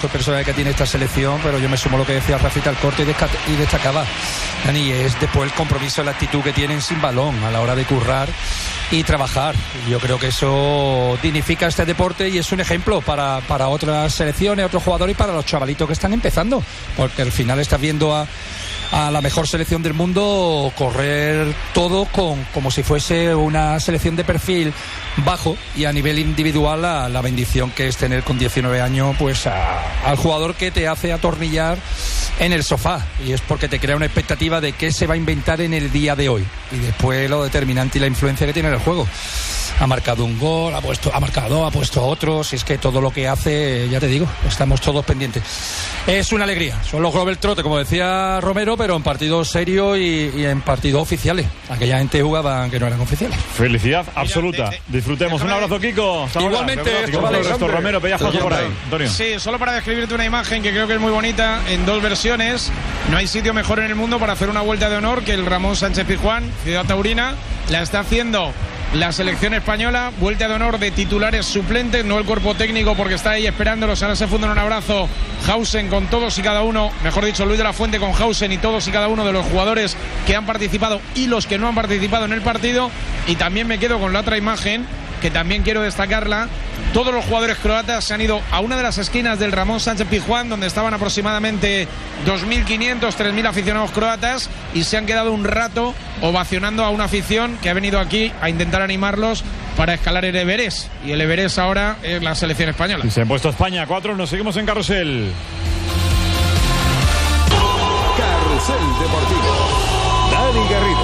defectos personales que tiene esta selección, pero yo me sumo a lo que decía Rafita Alcorte y destacaba Dani, es después el compromiso, la actitud que tienen sin balón a la hora de currar y trabajar. Yo creo que eso dignifica este deporte y es un ejemplo para otras selecciones, otros jugadores y para los chavalitos que están empezando, porque al final estás viendo a la mejor selección del mundo correr todo como si fuese una selección de perfil bajo, y a nivel individual la bendición que es tener con 19 años pues al jugador que te hace atornillar en el sofá, y es porque te crea una expectativa de qué se va a inventar en el día de hoy, y después lo determinante y la influencia que tiene en el juego. Ha marcado un gol, ha marcado, ha puesto otro, si es que todo lo que hace, ya te digo, estamos todos pendientes. Es una alegría, son los Global Trotter, como decía Romero, pero en partidos serios y en partidos oficiales. Aquella gente jugaba que no eran oficiales. Felicidad absoluta. Disfrutemos. Un abrazo, Kiko. Igualmente. Romero, pellajoso por ahí. Antonio. Sí, solo para describirte una imagen que creo que es muy bonita, en dos versiones. No hay sitio mejor en el mundo para hacer una vuelta de honor que el Ramón Sánchez Pizjuán, Ciudad Taurina. La está haciendo la selección española, vuelta de honor de titulares suplentes, no el cuerpo técnico porque está ahí esperándolos. Ahora se fundan un abrazo Hausen con todos y cada uno, mejor dicho, Luis de la Fuente con Hausen y todos y cada uno de los jugadores que han participado y los que no han participado en el partido. Y también me quedo con la otra imagen, que también quiero destacarla. Todos los jugadores croatas se han ido a una de las esquinas del Ramón Sánchez Pizjuán, donde estaban aproximadamente 2.500, 3.000 aficionados croatas, y se han quedado un rato ovacionando a una afición que ha venido aquí a intentar animarlos para escalar el Everest. Y el Everest ahora es la selección española. Y se han puesto España 4, nos seguimos en Carrusel. Carrusel Deportivo. Dani Garrido.